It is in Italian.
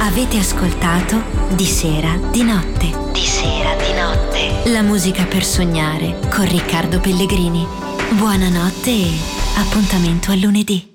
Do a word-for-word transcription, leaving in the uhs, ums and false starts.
Avete ascoltato Di sera, di notte. Di sera, di notte. La musica per sognare con Riccardo Pellegrini. Buonanotte e appuntamento a lunedì.